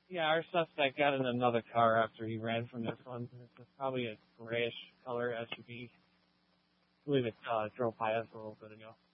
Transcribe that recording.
Yeah, our suspect got in another car after he ran from this one. It's probably a grayish color SUV. I believe it drove by us a little bit ago.